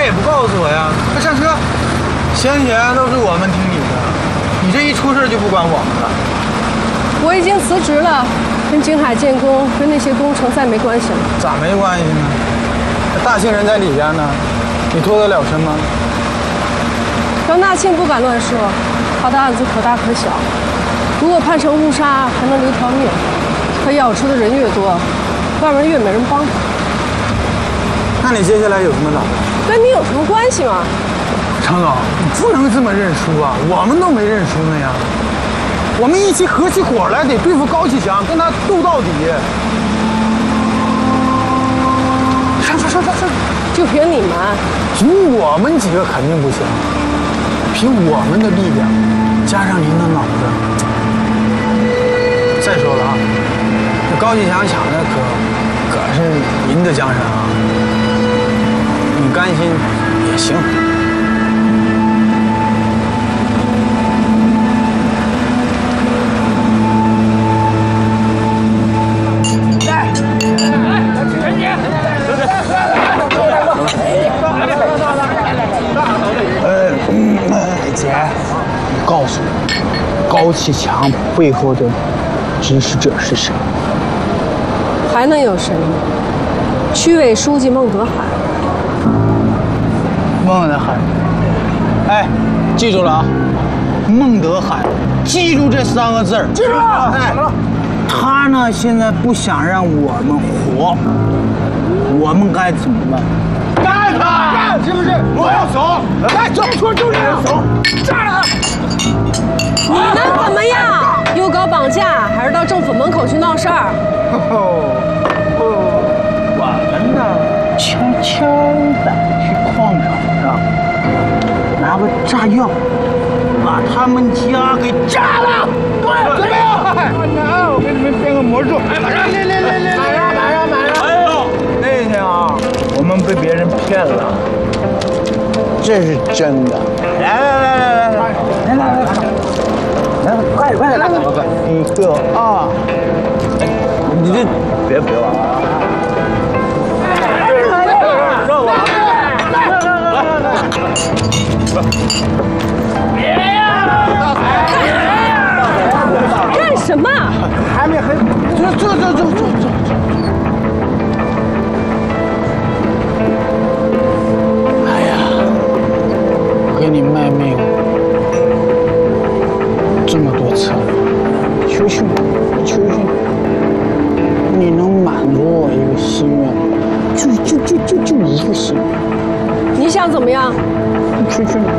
也不告诉我呀？快上车！闲钱都是我们听你的，你这一出事就不管我们了。 我已经辞职了，跟京海建工跟那些工程再没关系了。 咋没关系呢？大庆人在里边呢，你脱得了身吗？ 张大庆不敢乱说，他的案子可大可小，如果判成误杀，还能留条命。可咬出的人越多，外面越没人帮他。 那你接下来有什么打算？ 跟你有什么关系吗？ 常总，你不能这么认输啊！我们都没认输呢呀。我们一起合起伙来，得对付高启强，跟他斗到底。上！ 就凭你们？ 凭我们几个肯定不行，凭我们的力量，加上您的脑子。再说了啊，这高启强抢的可是您的江山啊，你甘心也行。姐，我告诉你，高启强背后的指使者是谁？ 还能有谁呢？区委书记孟德海。 孟德海，哎，记住了啊，孟德海，记住这3个字儿。记住了。哎，他呢现在不想让我们活，我们该怎么办？干他！干是不是？我要走！来，走，说就这样走，炸了他！ 你们怎么样？又搞绑架，还是到政府门口去闹事儿？ 我们呢，悄悄的去矿场上拿个炸药，把他们家给炸了。对，怎么样？那我给你们编个魔术。哎，马上！马上！哎呦，那天啊，我们被别人骗了，这是真的。来，快点！来！1个2，你这别玩啊！让我干什么？ 还没走！哎呀，我给你卖命这么多次了，求求你，你能满足我一个心愿吗？就一个心愿。 你想怎么样？ 求求你。